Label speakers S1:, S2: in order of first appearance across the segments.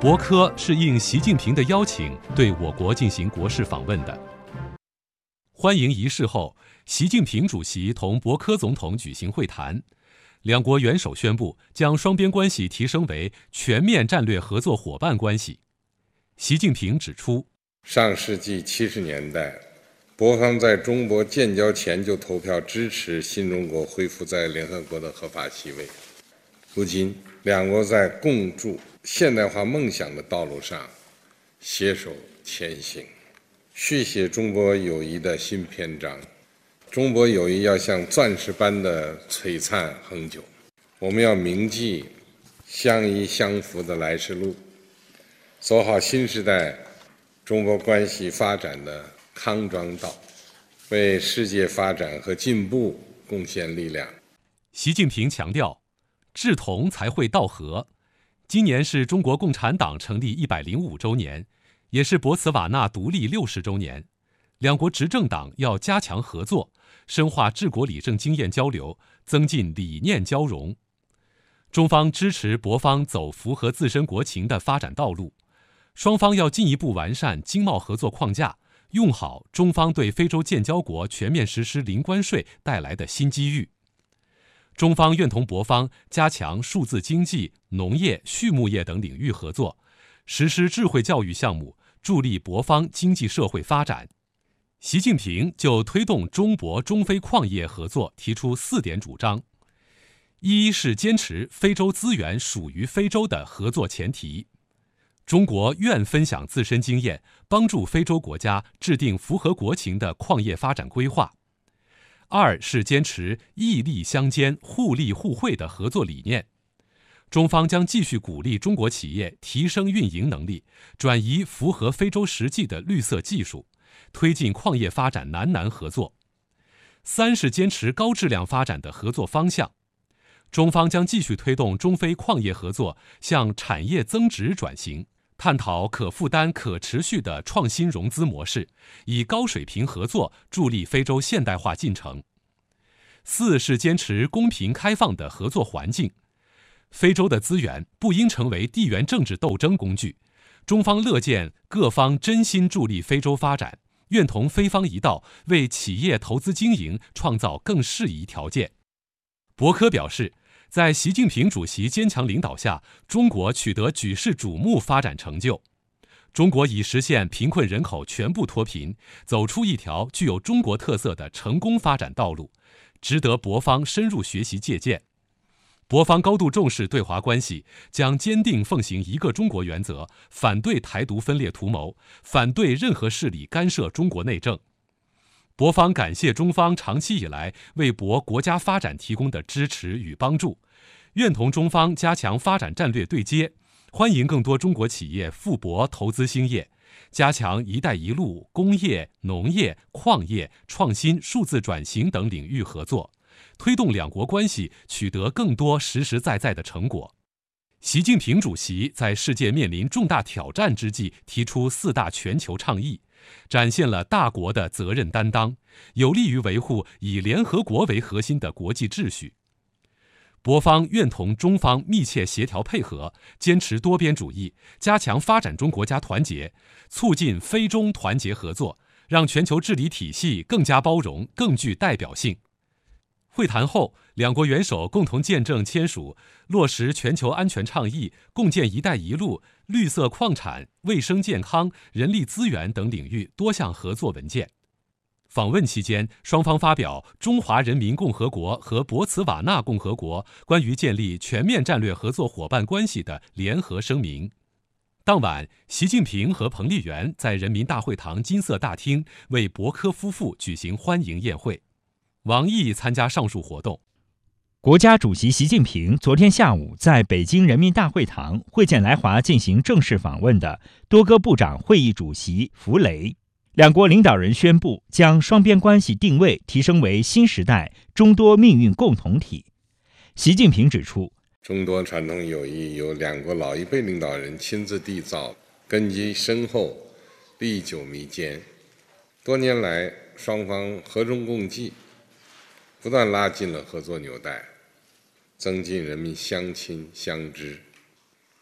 S1: 博科是应习近平的邀请对我国进行国事访问的。欢迎仪式后，习近平主席同博科总统举行会谈，两国元首宣布将双边关系提升为全面战略合作伙伴关系。习近平指出，
S2: 上世纪70年代，博方在中博建交前就投票支持新中国恢复在联合国的合法席位。如今，两国在共筑现代化梦想的道路上携手前行，续写中博友谊的新篇章。中博友谊要像钻石般的璀璨恒久，我们要铭记相依相扶的来时路，走好新时代中博关系发展的康庄道，为世界发展和进步贡献力量。
S1: 习近平强调，志同才会道合。今年是中国共产党成立105周年，也是博茨瓦纳独立60周年。两国执政党要加强合作，深化治国理政经验交流，增进理念交融。中方支持博方走符合自身国情的发展道路，双方要进一步完善经贸合作框架，用好中方对非洲建交国全面实施零关税带来的新机遇。中方愿同博方加强数字经济、农业、畜牧业等领域合作，实施智慧教育项目，助力博方经济社会发展。习近平就推动中博中非矿业合作提出4点主张：一是坚持非洲资源属于非洲的合作前提，中国愿分享自身经验，帮助非洲国家制定符合国情的矿业发展规划。2是坚持义利相兼、互利互惠的合作理念，中方将继续鼓励中国企业提升运营能力，转移符合非洲实际的绿色技术，推进矿业发展南合作。3是坚持高质量发展的合作方向，中方将继续推动中非矿业合作向产业增值转型，探讨可负担、可持续的创新融资模式，以高水平合作助力非洲现代化进程。4是坚持公平开放的合作环境，非洲的资源不应成为地缘政治斗争工具，中方乐见各方真心助力非洲发展，愿同非方一道，为企业投资经营创造更适宜条件。博科表示，在习近平主席坚强领导下，中国取得举世瞩目发展成就。中国已实现贫困人口全部脱贫，走出一条具有中国特色的成功发展道路，值得博方深入学习借鉴。博方高度重视对华关系，将坚定奉行一个中国原则，反对台独分裂图谋，反对任何势力干涉中国内政。博方感谢中方长期以来为博国家发展提供的支持与帮助，愿同中方加强发展战略对接，欢迎更多中国企业赴博投资兴业，加强“一带一路”工业、农业、矿业、创新、数字转型等领域合作，推动两国关系取得更多实实在在的成果。习近平主席在世界面临重大挑战之际提出4大全球倡议，展现了大国的责任担当，有利于维护以联合国为核心的国际秩序。博方愿同中方密切协调配合，坚持多边主义，加强发展中国家团结，促进非中团结合作，让全球治理体系更加包容、更具代表性。会谈后，两国元首共同见证签署落实全球安全倡议、共建“一带一路”、绿色矿产、卫生健康、人力资源等领域多项合作文件。访问期间，双方发表中华人民共和国和博茨瓦纳共和国关于建立全面战略合作伙伴关系的联合声明。当晚，习近平和彭丽媛在人民大会堂金色大厅为博科夫妇举行欢迎宴会。王毅参加上述活动。
S3: 国家主席习近平昨天下午在北京人民大会堂会见来华进行正式访问的多哥部长会议主席弗雷。两国领导人宣布将双边关系定位提升为新时代中多命运共同体。习近平指出，
S2: 中多传统友谊由两国老一辈领导人亲自缔造，根基深厚，历久弥坚。多年来，双方和衷共济，不断拉近了合作纽带，增进人民相亲相知。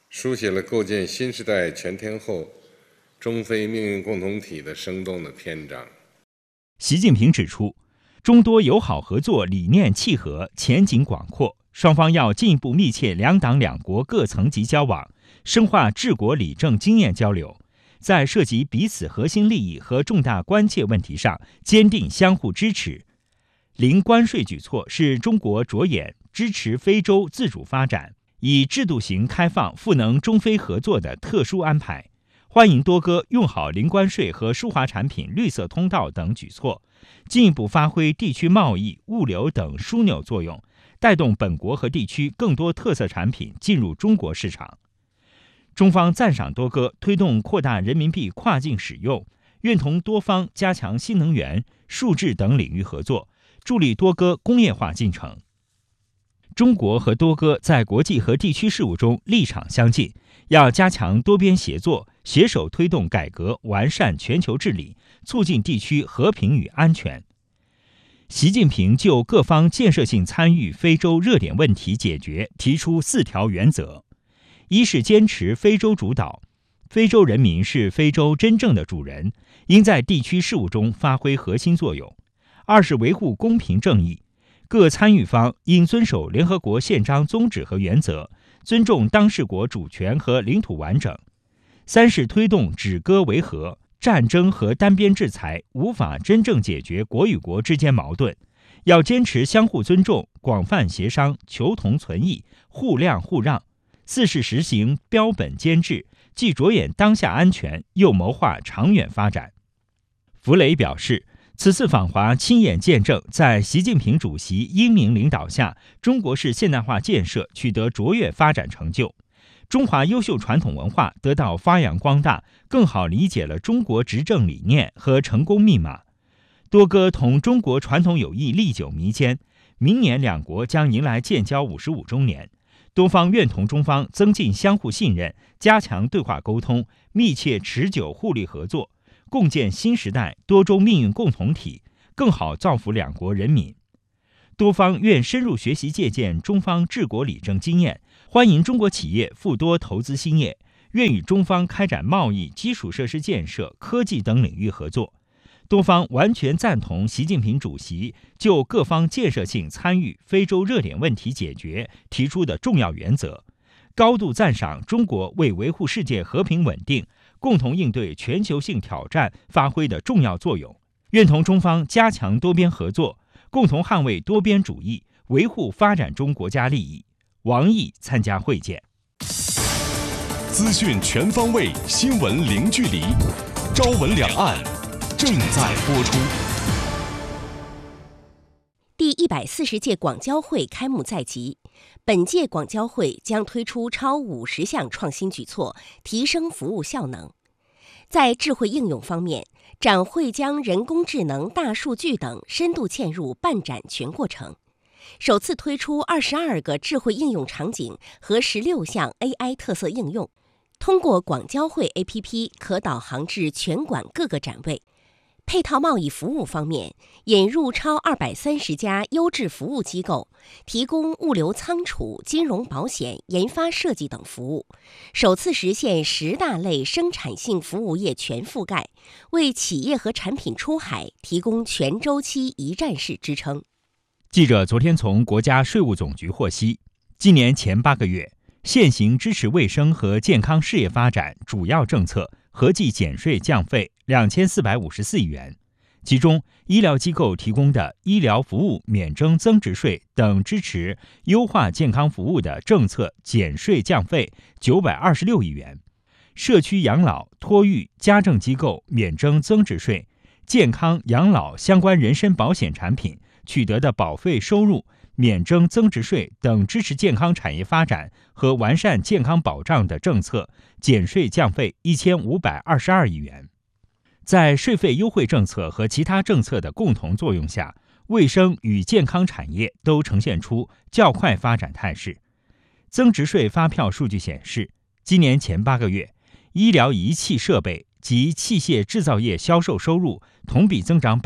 S2: 书写了构建新时代全天候中非命运共同体的生动的篇章。
S3: 习近平指出，中多友好合作理念契合，前景广阔，双方要进一步密切两党两国各层级交往，深化治国理政经验交流，在涉及彼此核心利益和重大关切问题上坚定相互支持。零关税举措是中国着眼支持非洲自主发展，以制度型开放赋能中非合作的特殊安排。欢迎多哥用好零关税和输华产品绿色通道等举措，进一步发挥地区贸易、物流等枢纽作用，带动本国和地区更多特色产品进入中国市场。中方赞赏多哥推动扩大人民币跨境使用，愿同多方加强新能源、数字等领域合作，助力多哥工业化进程。中国和多哥在国际和地区事务中立场相近，要加强多边协作，携手推动改革完善全球治理，促进地区和平与安全。习近平就各方建设性参与非洲热点问题解决提出4条原则：一是坚持非洲主导，非洲人民是非洲真正的主人，应在地区事务中发挥核心作用；二是维护公平正义，各参与方应遵守联合国宪章宗旨和原则，尊重当事国主权和领土完整；三是推动止戈为和，战争和单边制裁无法真正解决国与国之间矛盾，要坚持相互尊重、广泛协商、求同存异、互谅互让；四是实行标本兼治，既着眼当下安全，又谋划长远发展。弗雷表示，此次访华亲眼见证，在习近平主席英明领导下，中国式现代化建设取得卓越发展成就，中华优秀传统文化得到发扬光大，更好理解了中国执政理念和成功密码。多哥同中国传统友谊历久弥坚，明年两国将迎来建交55周年，多方愿同中方增进相互信任，加强对话沟通，密切持久互利合作，共建新时代多中命运共同体，更好造福两国人民。多方愿深入学习借鉴中方治国理政经验，欢迎中国企业赴多投资兴业，愿与中方开展贸易、基础设施建设、科技等领域合作。多方完全赞同习近平主席就各方建设性参与非洲热点问题解决提出的重要原则，高度赞赏中国为维护世界和平稳定、共同应对全球性挑战发挥的重要作用，愿同中方加强多边合作，共同捍卫多边主义，维护发展中国家利益。王毅参加会见。
S4: 资讯全方位，新闻零距离，朝闻两岸正在播出。
S5: 第140届广交会开幕在即，本届广交会将推出超50项创新举措，提升服务效能。在智慧应用方面，展会将人工智能、大数据等深度嵌入办展全过程，首次推出22个智慧应用场景和16项 AI 特色应用，通过广交会 APP 可导航至全馆各个展位。配套贸易服务方面，引入超230家优质服务机构，提供物流仓储、金融保险、研发设计等服务，首次实现10大类生产性服务业全覆盖，为企业和产品出海提供全周期一站式支撑。
S3: 记者昨天从国家税务总局获悉，今年前8个月，现行支持卫生和健康事业发展主要政策合计减税降费2454亿元，其中医疗机构提供的医疗服务免征增值税等支持优化健康服务的政策减税降费926亿元，社区养老、托育、家政机构免征增值税，健康养老相关人身保险产品取得的保费收入免征增值税等支持健康产业发展和完善健康保障的政策减税降费1522亿元。在税费优惠政策和其他政策的共同作用下，卫生与健康产业都呈现出较快发展态势。增值税发票数据显示，今年前8个月，医疗仪器设备及器械制造业销售收入同比增长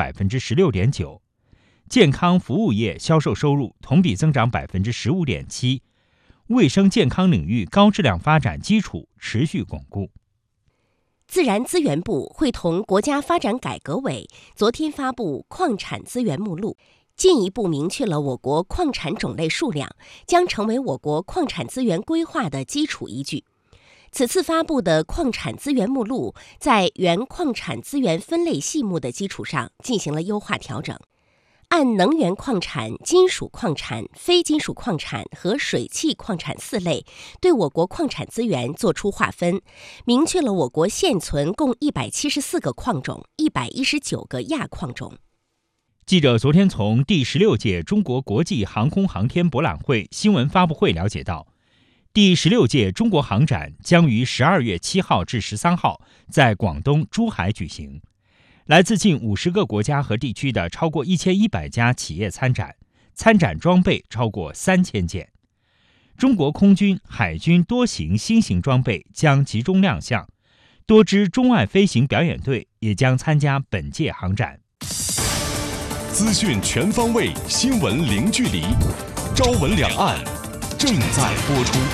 S3: 16.9%，健康服务业销售收入同比增长 15.7%， 卫生健康领域高质量发展基础持续巩固。
S5: 自然资源部会同国家发展改革委昨天发布矿产资源目录，进一步明确了我国矿产种类数量，将成为我国矿产资源规划的基础依据。此次发布的矿产资源目录，在原矿产资源分类细目的基础上进行了优化调整，按能源矿产、金属矿产、非金属矿产和水汽矿产4类，对我国矿产资源作出划分，明确了我国现存共174个矿种、119个亚矿种。
S3: 记者昨天从第16届中国国际航空航天博览会新闻发布会了解到，第16届中国航展将于12月7号至13号在广东珠海举行。来自近50个国家和地区的超过1100家企业参展，参展装备超过3000件。中国空军、海军多型新型装备将集中亮相，多支中外飞行表演队也将参加本届航展。
S4: 资讯全方位，新闻零距离，朝闻两岸正在播出。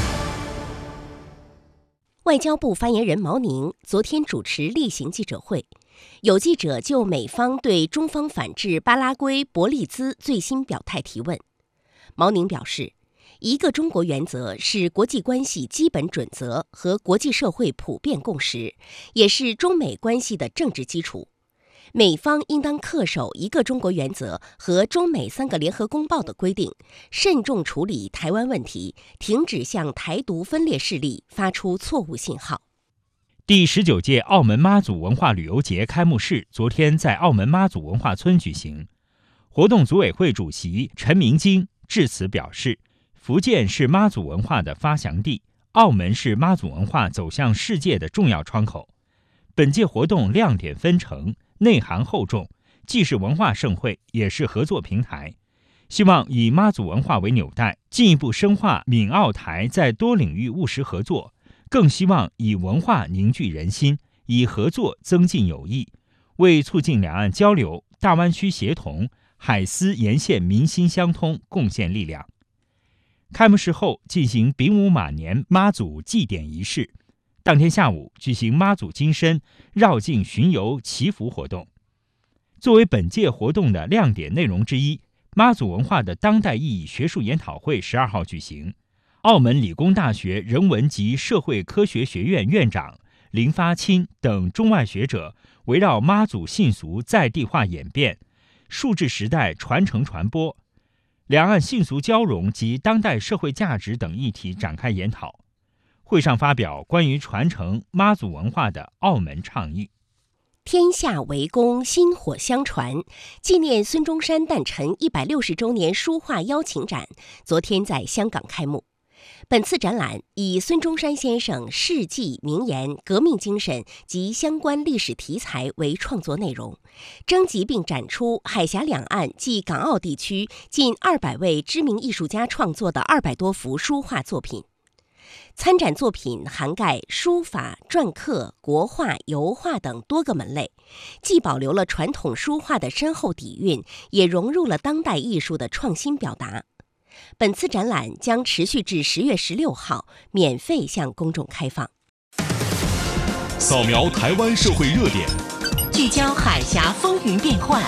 S5: 外交部发言人毛宁昨天主持例行记者会，有记者就美方对中方反制巴拉圭、伯利兹最新表态提问。毛宁表示，一个中国原则是国际关系基本准则和国际社会普遍共识，也是中美关系的政治基础。美方应当恪守一个中国原则和中美3个联合公报的规定，慎重处理台湾问题，停止向台独分裂势力发出错误信号。
S3: 第19届澳门妈祖文化旅游节开幕式昨天在澳门妈祖文化村举行。活动组委会主席陈明金致辞表示，福建是妈祖文化的发祥地，澳门是妈祖文化走向世界的重要窗口。本届活动亮点纷呈，内涵厚重，既是文化盛会，也是合作平台。希望以妈祖文化为纽带，进一步深化闽澳台在多领域务实合作，更希望以文化凝聚人心，以合作增进友谊，为促进两岸交流、大湾区协同、海丝沿线民心相通贡献力量。开幕式后进行丙午马年妈祖祭典仪式，当天下午举行妈祖金身绕境巡游祈福活动。作为本届活动的亮点内容之一，妈祖文化的当代意义学术研讨会12号举行。澳门理工大学人文及社会科学学院院长林发钦等中外学者围绕妈祖信俗在地化演变、数字时代传承传播、两岸信俗交融及当代社会价值等议题展开研讨。会上发表关于传承妈祖文化的澳门倡议。
S5: 天下为公，薪火相传，纪念孙中山诞辰160周年书画邀请展昨天在香港开幕。本次展览以孙中山先生事迹、名言、革命精神及相关历史题材为创作内容，征集并展出海峡两岸及港澳地区近200位知名艺术家创作的200多幅书画作品。参展作品涵盖书法、篆刻、国画、油画等多个门类，既保留了传统书画的深厚底蕴，也融入了当代艺术的创新表达。本次展览将持续至10月16号，免费向公众开放。
S4: 扫描台湾社会热点，
S6: 聚焦海峡风云变幻，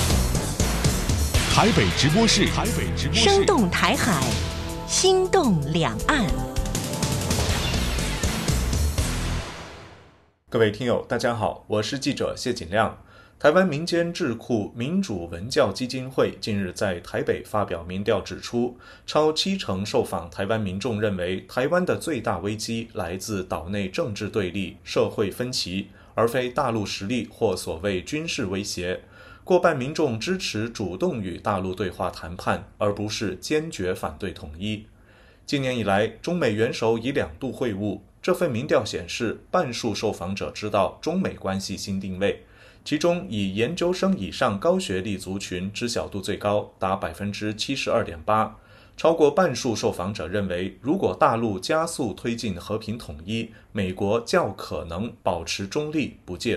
S4: 台北直播室，
S6: 生动台海，心动两岸。
S7: 各位听友，大家好，我是记者谢锦亮。台湾民间智库民主文教基金会近日在台北发表民调指出，超70%受访台湾民众认为台湾的最大危机来自岛内政治对立、社会分歧，而非大陆实力或所谓军事威胁。过半民众支持主动与大陆对话谈判，而不是坚决反对统一。今年以来，中美元首已2度会晤。这份民调显示，半数受访者知道中美关系新定位，其中以研究生以上高学历族群知晓度最高，达 72.8%。超过半数受访者认为，如果大陆加速推进和平统一，美国较可能保持中立不介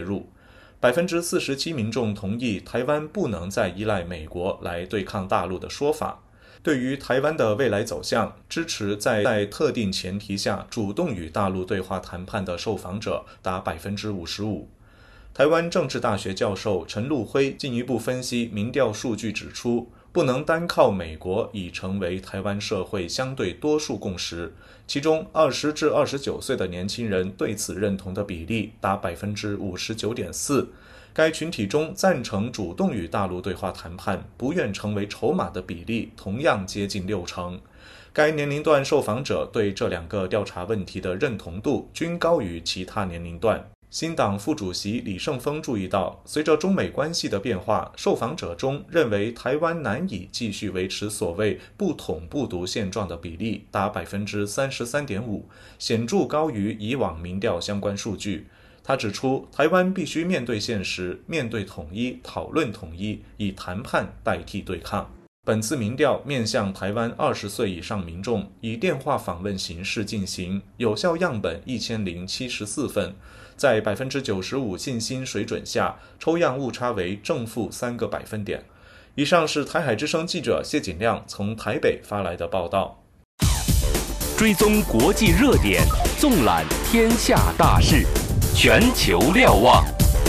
S7: 入。47%民众同意台湾不能再依赖美国来对抗大陆的说法。 对于台湾的未来走向，支持在特定前提下主动与大陆对话谈判的受访者达 55%。台湾政治大学教授陈陆辉进一步分析民调数据指出，不能单靠美国已成为台湾社会相对多数共识，其中20至29岁的年轻人对此认同的比例达 59.4%。该群体中赞成主动与大陆对话谈判、不愿成为筹码的比例同样接近60%。该年龄段受访者对这两个调查问题的认同度均高于其他年龄段。新党副主席李胜峰注意到，随着中美关系的变化，受访者中认为台湾难以继续维持所谓不统不独现状的比例达 33.5%， 显著高于以往民调相关数据。他指出，台湾必须面对现实，面对统一，讨论统一，以谈判代替对抗。本次民调面向台湾20岁以上民众，以电话访问形式进行，有效样本1074份，在 95% 信心水准下，抽样误差为正负3个百分点。以上是台海之声记者谢锦亮从台北发来的报道。
S8: 追踪国际热点，纵览天下大事，全球瞭望。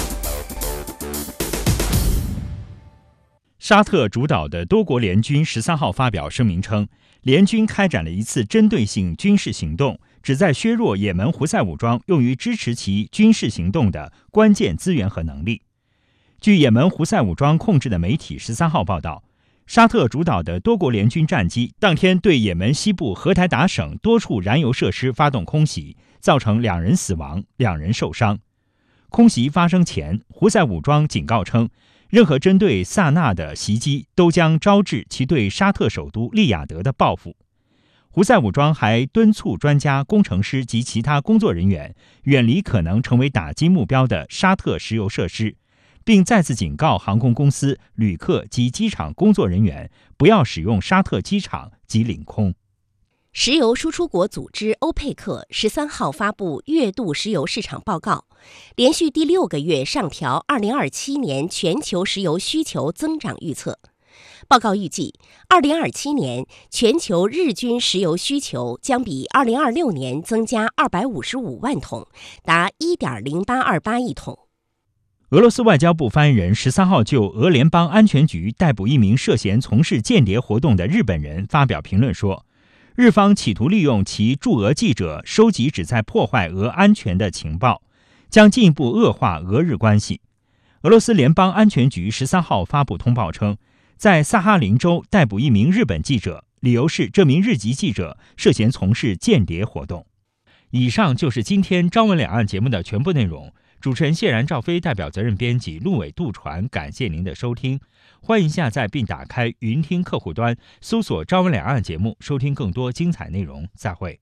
S3: 沙特主导的多国联军13号发表声明称，联军开展了一次针对性军事行动，旨在削弱也门胡塞武装用于支持其军事行动的关键资源和能力。据也门胡塞武装控制的媒体13号报道，沙特主导的多国联军战机当天对也门西部荷台达省多处燃油设施发动空袭，造成2人死亡，2人受伤。空袭发生前，胡塞武装警告称，任何针对萨那的袭击都将招致其对沙特首都利雅得的报复。胡塞武装还敦促专家、工程师及其他工作人员远离可能成为打击目标的沙特石油设施，并再次警告航空公司、旅客及机场工作人员不要使用沙特机场及领空。
S5: 石油输出国组织欧佩克13号发布月度石油市场报告，连续第6个月上调2027年全球石油需求增长预测。报告预计，2027年全球日均石油需求将比2026年增加255万桶，达1.0828亿桶。
S3: 俄罗斯外交部发言人13号就俄联邦安全局逮捕一名涉嫌从事间谍活动的日本人发表评论说，日方企图利用其驻俄记者收集旨在破坏俄安全的情报，将进一步恶化俄日关系。俄罗斯联邦安全局13号发布通报称，在萨哈林州逮捕一名日本记者，理由是这名日籍记者涉嫌从事间谍活动。以上就是今天朝闻两岸节目的全部内容。主持人谢然、赵飞代表责任编辑陆伟、杜传，感谢您的收听。欢迎下载并打开云听客户端，搜索朝闻两岸节目，收听更多精彩内容。再会。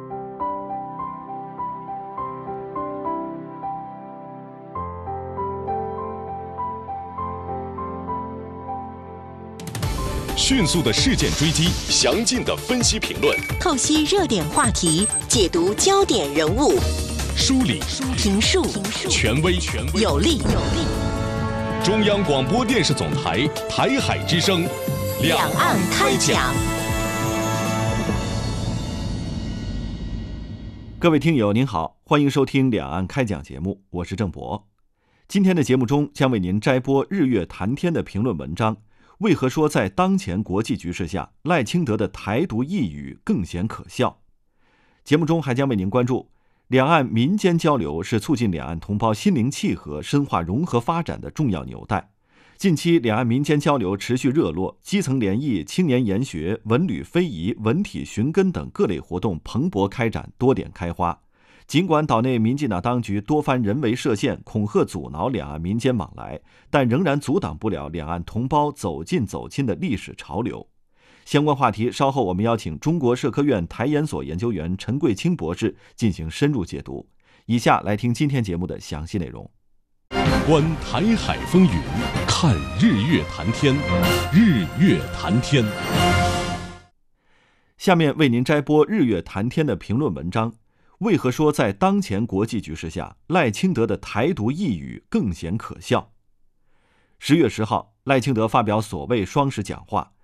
S4: 迅速的事件追击，详尽的分析评论，
S6: 透析热点话题，解读焦点人物，
S4: 梳理
S6: 评述
S4: 权威
S6: 有力。
S4: 中央广播电视总台台海之声，
S6: 两岸开讲。
S9: 各位听友您好，欢迎收听两岸开讲节目，我是郑博。今天的节目中将为您摘播日月谈天的评论文章，为何说在当前国际局势下，赖清德的台独一语更显可笑？节目中还将为您关注两岸民间交流是促进两岸同胞心灵契合、深化融合发展的重要纽带。近期两岸民间交流持续热络，基层联谊、青年研学、文旅非遗、文体寻根等各类活动蓬勃开展，多点开花。尽管岛内民进党当局多番人为设限，恐吓阻挠两岸民间往来，但仍然阻挡不了两岸同胞走近走亲的历史潮流。相关话题稍后我们邀请中国社科院台研所研究员陈桂清博士进行深入解读。以下来听今天节目的详细内容。
S4: 观台海风云，看日月谈天，日月谈天。
S9: 下面为您摘播日月谈天的评论文章，为何说在当前国际局势下，赖清德的台独一语更显可笑？10月10号，赖清德发表所谓双十讲话，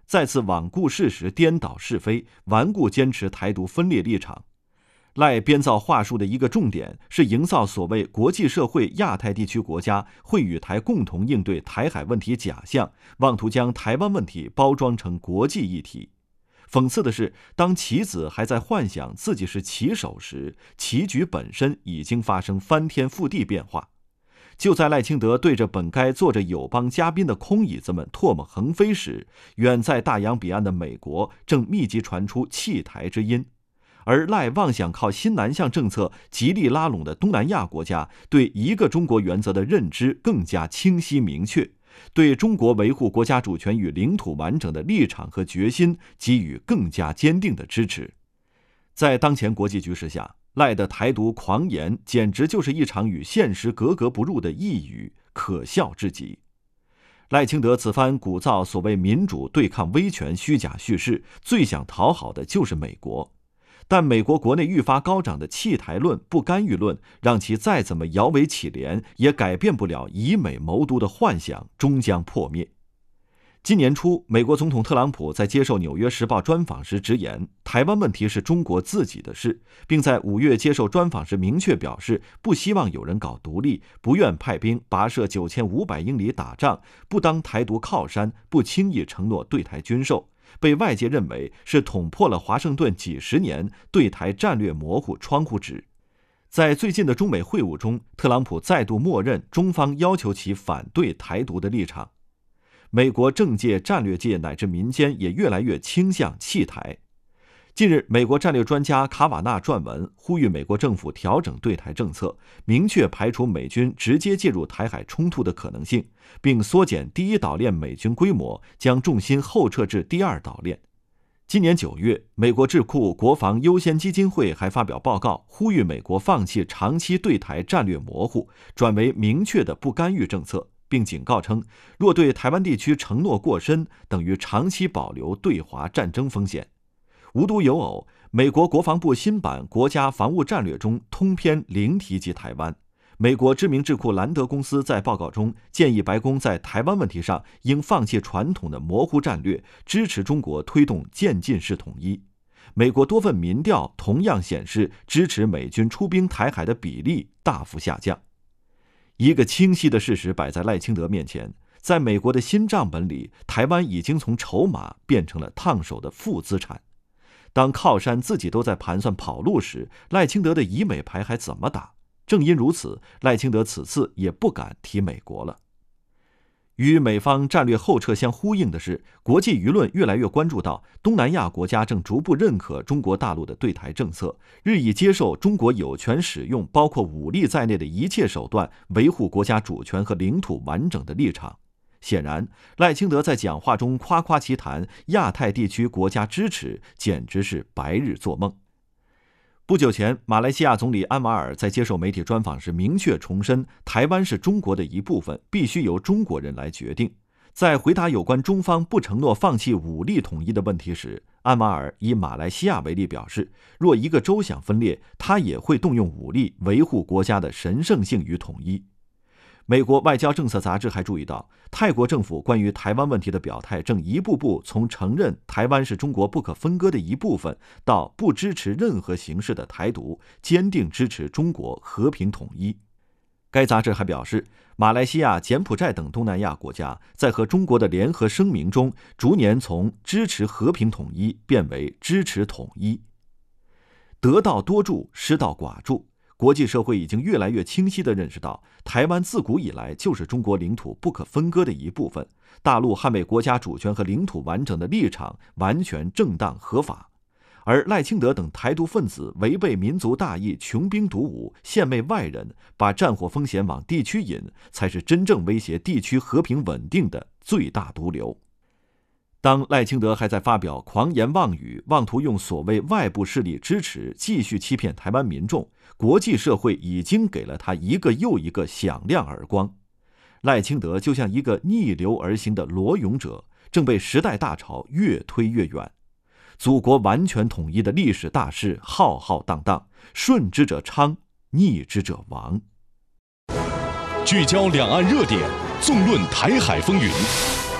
S9: 再次罔顾事实，颠倒是非，顽固坚持台独分裂立场。赖编造话术的一个重点是营造所谓国际社会、亚太地区国家会与台共同应对台海问题假象，妄图将台湾问题包装成国际议题。讽刺的是，当棋子还在幻想自己是棋手时，棋局本身已经发生翻天覆地变化。就在赖清德对着本该坐着友邦嘉宾的空椅子们唾沫横飞时，远在大洋彼岸的美国正密集传出弃台之音。而赖妄想靠新南向政策极力拉拢的东南亚国家，对一个中国原则的认知更加清晰明确，对中国维护国家主权与领土完整的立场和决心给予更加坚定的支持。在当前国际局势下，赖的台独狂言简直就是一场与现实格格不入的呓语，可笑至极。赖清德此番鼓噪所谓民主对抗威权虚假叙事，最想讨好的就是美国。但美国国内愈发高涨的弃台论、不干预论，让其再怎么摇尾乞怜，也改变不了以美谋独的幻想终将破灭。今年初，美国总统特朗普在接受《纽约时报》专访时直言，台湾问题是中国自己的事，并在5月接受专访时明确表示，不希望有人搞独立，不愿派兵跋涉9500英里打仗，不当台独靠山，不轻易承诺对台军售。被外界认为是捅破了华盛顿几十年对台战略模糊窗户纸。在最近的中美会晤中，特朗普再度默认中方要求其反对台独的立场。美国政界、战略界乃至民间也越来越倾向弃台。近日，美国战略专家卡瓦纳撰文，呼吁美国政府调整对台政策，明确排除美军直接介入台海冲突的可能性，并缩减第一岛链美军规模，将重心后撤至第二岛链。今年9月，美国智库国防优先基金会还发表报告，呼吁美国放弃长期对台战略模糊，转为明确的不干预政策，并警告称，若对台湾地区承诺过深，等于长期保留对华战争风险。无独有偶，美国国防部新版国家防务战略中通篇零提及台湾。美国知名智库兰德公司在报告中建议白宫在台湾问题上应放弃传统的模糊战略，支持中国推动渐进式统一。美国多份民调同样显示，支持美军出兵台海的比例大幅下降。一个清晰的事实摆在赖清德面前，在美国的新账本里，台湾已经从筹码变成了烫手的负资产。当靠山自己都在盘算跑路时，赖清德的以美牌还怎么打？正因如此，赖清德此次也不敢提美国了。与美方战略后撤相呼应的是，国际舆论越来越关注到东南亚国家正逐步认可中国大陆的对台政策，日益接受中国有权使用包括武力在内的一切手段维护国家主权和领土完整的立场。显然，赖清德在讲话中夸夸其谈亚太地区国家支持，简直是白日做梦。不久前，马来西亚总理安瓦尔在接受媒体专访时明确重申，台湾是中国的一部分，必须由中国人来决定。在回答有关中方不承诺放弃武力统一的问题时，安瓦尔以马来西亚为例表示，若一个州想分裂，他也会动用武力维护国家的神圣性与统一。美国外交政策杂志还注意到，泰国政府关于台湾问题的表态正一步步从承认台湾是中国不可分割的一部分，到不支持任何形式的台独，坚定支持中国和平统一。该杂志还表示，马来西亚、柬埔寨等东南亚国家在和中国的联合声明中，逐年从支持和平统一变为支持统一。得道多助，失道寡助。国际社会已经越来越清晰地认识到，台湾自古以来就是中国领土不可分割的一部分，大陆捍卫国家主权和领土完整的立场完全正当合法。而赖清德等台独分子违背民族大义，穷兵黩武，献媚外人，把战火风险往地区引，才是真正威胁地区和平稳定的最大毒瘤。当赖清德还在发表狂言妄语，妄图用所谓外部势力支持继续欺骗台湾民众，国际社会已经给了他一个又一个响亮耳光。赖清德就像一个逆流而行的裸泳者，正被时代大潮越推越远。祖国完全统一的历史大势浩浩荡荡，顺之者昌，逆之者亡。
S4: 聚焦两岸热点，纵论台海风云。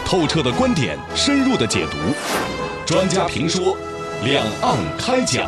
S4: 透彻的观点，深入的解读，专家评说，两岸开讲。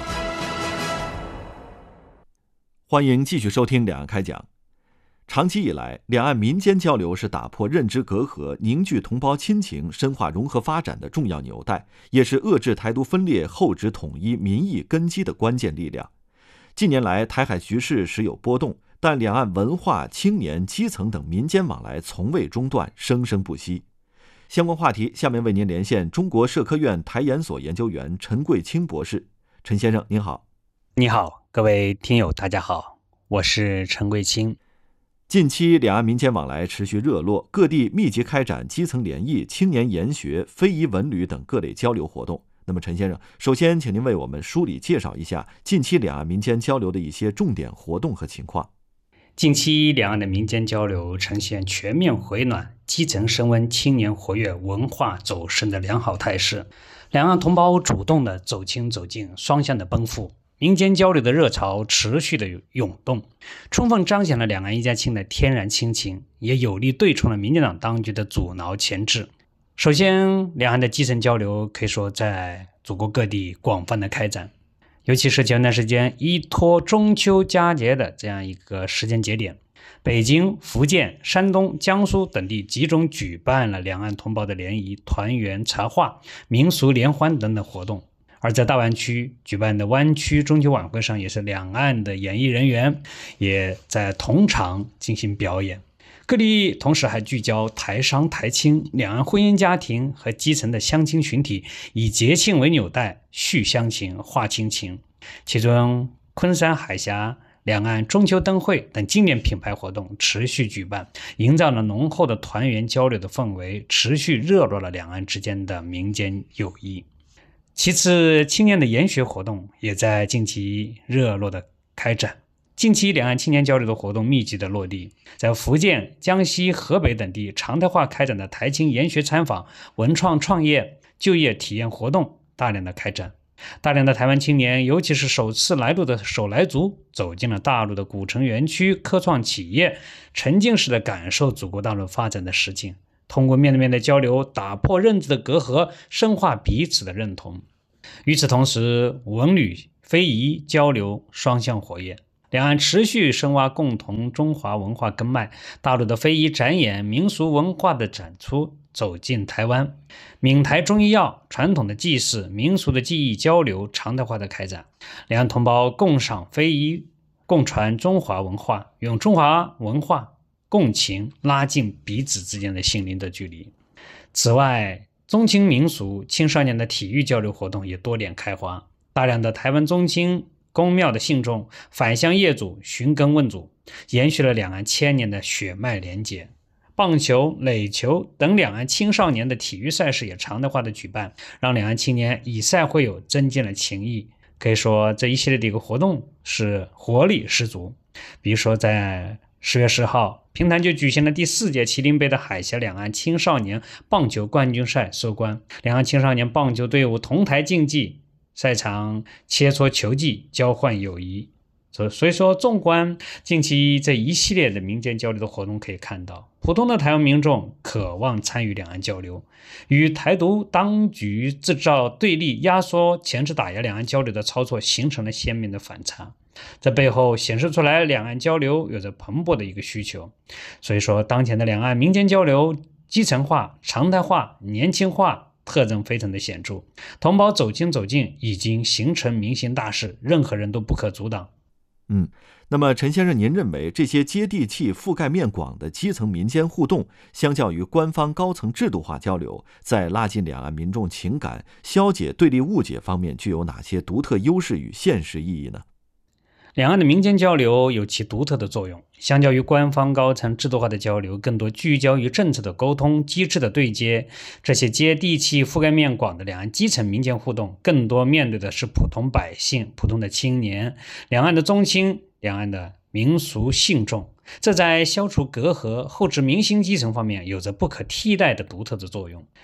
S9: 欢迎继续收听两岸开讲。长期以来，两岸民间交流是打破认知隔阂、凝聚同胞亲情、深化融合发展的重要纽带，也是遏制台独分裂、厚植统一民意根基的关键力量。近年来，台海局势时有波动，但两岸文化、青年、基层等民间往来从未中断，生生不息。相关话题，下面为您连线中国社科院台研所研究员陈贵清博士。陈先生，您好。
S10: 你好，各位听友，大家好，我是陈贵清。
S9: 近期两岸民间往来持续热络，各地密集开展基层联谊、青年研学、非遗文旅等各类交流活动。那么陈先生，首先请您为我们梳理介绍一下近期两岸民间交流的一些重点活动和情况。
S10: 近期两岸的民间交流呈现全面回暖、基层升温、青年活跃、文化走深的良好态势。两岸同胞主动的走亲走近，双向的奔赴，民间交流的热潮持续的涌动，充分彰显了两岸一家亲的天然亲情，也有力对冲了民进党当局的阻挠钳制。首先，两岸的基层交流可以说在祖国各地广泛的开展，尤其是前段时间依托中秋佳节的这样一个时间节点，北京、福建、山东、江苏等地集中举办了两岸同胞的联谊、团圆、茶话、民俗联欢等等活动。而在大湾区举办的湾区中秋晚会上，也是两岸的演艺人员也在同场进行表演。各地同时还聚焦台商台青、两岸婚姻家庭和基层的乡亲群体，以节庆为纽带，续乡情、化亲情。其中昆山海峡两岸中秋灯会等经典品牌活动持续举办，营造了浓厚的团圆交流的氛围，持续热络了两岸之间的民间友谊。其次，青年的研学活动也在近期热络的开展。近期两岸青年交流的活动密集的落地，在福建、江西、河北等地常态化开展的台青研学参访、文创创业、就业体验活动大量的开展。大量的台湾青年，尤其是首次来陆的首来族，走进了大陆的古城园区、科创企业，沉浸式的感受祖国大陆发展的实境。通过面对面的交流，打破认知的隔阂，深化彼此的认同。与此同时，文旅、非遗交流双向活跃，两岸持续深挖共同中华文化根脉，大陆的非遗展演、民俗文化的展出走进台湾，闽台中医药、传统的祭祀、民俗的技艺交流常态化的开展，两岸同胞共赏非遗，共传中华文化，用中华文化共情，拉近彼此之间的心灵的距离。此外，宗亲民俗、青少年的体育交流活动也多点开花，大量的台湾宗亲、公庙的信众返乡业主寻根问祖，延续了两岸千年的血脉连结。棒球、垒球等两岸青少年的体育赛事也常态化的举办，让两岸青年以赛会友，增进了情谊。可以说这一系列的一个活动是活力十足。比如说在10月10号，平潭就举行了第4届麒麟杯的海峡两岸青少年棒球冠军赛收官，两岸青少年棒球队伍同台竞技，赛场切磋球技，交换友谊。所以说，纵观近期这一系列的民间交流的活动，可以看到普通的台湾民众渴望参与两岸交流，与台独当局制造对立、压缩、钳制打压两岸交流的操作形成了鲜明的反差。这背后显示出来两岸交流有着蓬勃的一个需求。所以说，当前的两岸民间交流基层化、常态化、年轻化特征非常的显著，同胞走亲走近已经形成民心大势，任何人都不可阻挡。
S9: 那么陈先生，您认为这些接地气、覆盖面广的基层民间互动，相较于官方高层制度化交流，在拉近两岸民众情感、消解对立误解方面具有哪些独特优势与现实意义呢？
S10: 两岸的民间交流有其独特的作用，相较于官方高层制度化的交流，更多聚焦于政策的沟通、机制的对接。这些接地气、覆盖面广的两岸基层民间互动，更多面对的是普通百姓、普通的青年，两岸的宗亲、两岸的民俗信众，这在消除隔阂、厚植民心基层方面有着不可替代的独特的作用。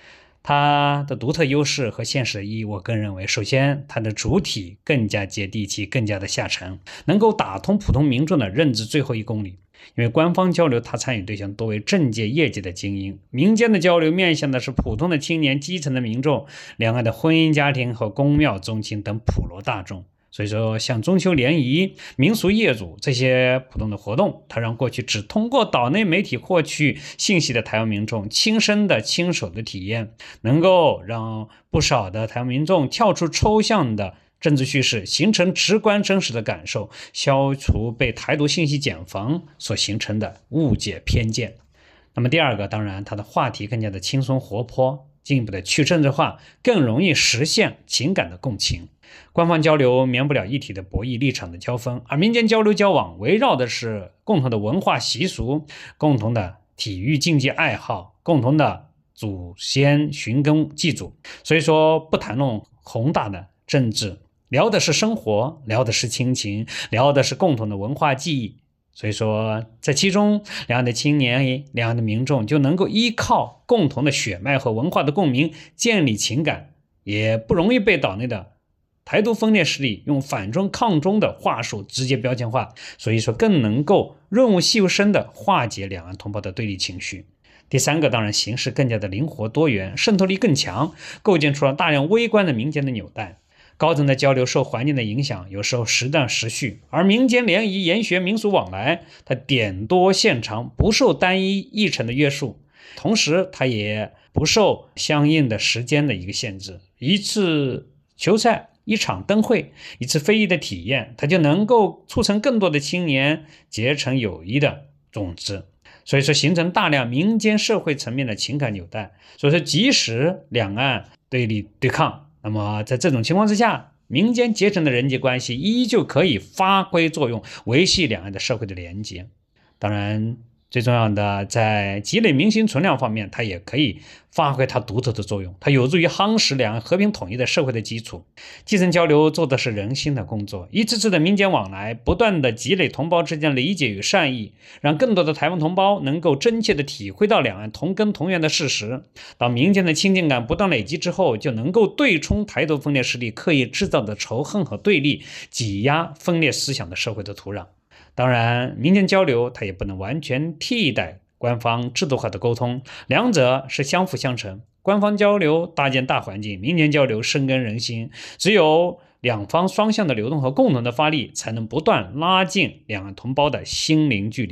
S10: 它的独特优势和现实的意义，我个人认为，首先它的主体更加接地气，更加的下沉，能够打通普通民众的认知最后1公里。因为官方交流，它参与对象多为政界业界的精英，民间的交流面向的是普通的青年、基层的民众、两岸的婚姻家庭和公庙宗亲等普罗大众。所以说，像中秋联谊、民俗业主这些普通的活动，它让过去只通过岛内媒体获取信息的台湾民众亲身的亲手的体验，能够让不少的台湾民众跳出抽象的政治叙事，形成直观真实的感受，消除被台独信息茧房所形成的误解偏见。那么第二个，当然它的话题更加的轻松活泼，进一步的去政治化，更容易实现情感的共情。官方交流免不了一体的博弈立场的交锋，而民间交流交往围绕的是共同的文化习俗、共同的体育竞技爱好、共同的祖先寻根祭祖。所以说不谈论宏大的政治，聊的是生活，聊的是亲情，聊的是共同的文化记忆。所以说在其中，两岸的青年、两岸的民众就能够依靠共同的血脉和文化的共鸣建立情感，也不容易被岛内的台独分裂势力用反中抗中的话术直接标签化，所以说更能够润物细无声的化解两岸同胞的对立情绪。第三个，当然形式更加的灵活多元，渗透力更强，构建出了大量微观的民间的纽带。高层的交流受环境的影响，有时候时断时续，而民间联谊、研学、民俗往来，它点多线长，不受单一议程的约束，同时它也不受相应的时间的一个限制。一次球赛、一场灯会、一次非遗的体验，它就能够促成更多的青年结成友谊的种子。所以说形成大量民间社会层面的情感纽带。所以说即使两岸对立对抗，那么在这种情况之下，民间结成的人际关系依旧可以发挥作用，维系两岸的社会的连接。当然最重要的，在积累民心存量方面，它也可以发挥它独特的作用，它有助于夯实两岸和平统一的社会的基础。基层交流做的是人心的工作，一次次的民间往来，不断的积累同胞之间的理解与善意，让更多的台湾同胞能够真切的体会到两岸同根同源的事实。当民间的亲近感不断累积之后，就能够对冲台独分裂势力刻意制造的仇恨和对立，挤压分裂思想的社会的土壤。当然民间交流它也不能完全替代官方制度化的沟通，两者是相辅相成。官方交流搭建大环境，民间交流深耕人心，只有两方双向的流动和共同的发力，才能不断拉近两岸同胞的心灵距离。